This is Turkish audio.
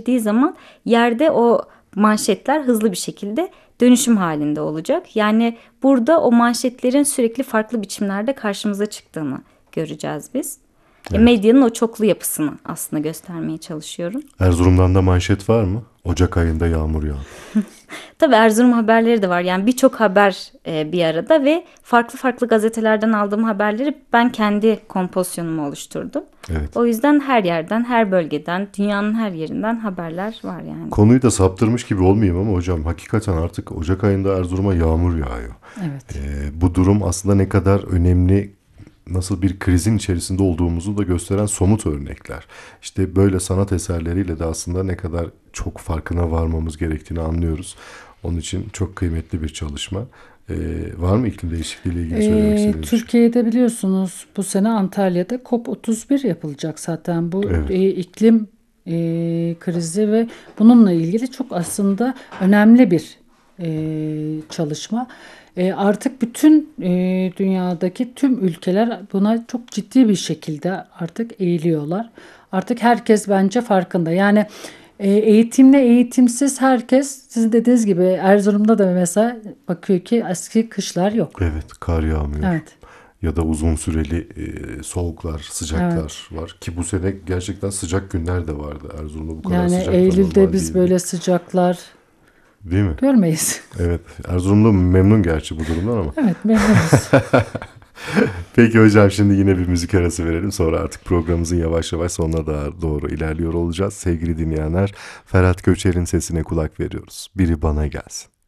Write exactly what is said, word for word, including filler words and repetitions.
ilerlediği zaman yerde o manşetler hızlı bir şekilde dönüşüm halinde olacak. Yani burada o manşetlerin sürekli farklı biçimlerde karşımıza çıktığını göreceğiz biz. Evet. Medyanın o çoklu yapısını aslında göstermeye çalışıyorum. Erzurum'dan da manşet var mı? Ocak ayında yağmur yağdı. Tabii Erzurum haberleri de var. Yani birçok haber e, bir arada ve farklı farklı gazetelerden aldığım haberleri ben kendi kompozisyonumu oluşturdum. Evet. O yüzden her yerden, her bölgeden, dünyanın her yerinden haberler var yani. Konuyu da saptırmış gibi olmayayım ama hocam hakikaten artık Ocak ayında Erzurum'a yağmur yağıyor. Evet. Ee, bu durum aslında ne kadar önemli, nasıl bir krizin içerisinde olduğumuzu da gösteren somut örnekler. İşte böyle sanat eserleriyle de aslında ne kadar çok farkına varmamız gerektiğini anlıyoruz. Onun için çok kıymetli bir çalışma. Ee, var mı iklim değişikliği ile ilgili söylemek Ee, istediğiniz? Türkiye'de biliyorsunuz bu sene Antalya'da COP otuz bir yapılacak zaten. Bu Evet. e, iklim e, krizi ve bununla ilgili çok aslında önemli bir e, çalışma. E, artık bütün e, dünyadaki tüm ülkeler buna çok ciddi bir şekilde artık eğiliyorlar. Artık herkes bence farkında. Yani e, eğitimli eğitimsiz herkes, sizin dediğiniz gibi Erzurum'da da mesela bakıyor ki eski kışlar yok. Evet, kar yağmıyor. Evet. Ya da uzun süreli e, soğuklar, sıcaklar Evet. var. Ki bu sene gerçekten sıcak günler de vardı. Erzurum'da bu kadar Yani sıcak da Eylül'de normal biz değildi. böyle sıcaklar Değil mi? görmeyiz. Evet. Erzurumlu memnun gerçi bu durumdan ama. Evet, memnunuz. Peki hocam, şimdi yine bir müzik arası verelim. Sonra artık programımızın yavaş yavaş sonuna doğru ilerliyor olacağız. Sevgili dinleyenler, Ferhat Göçer'in sesine kulak veriyoruz. Biri bana gelsin.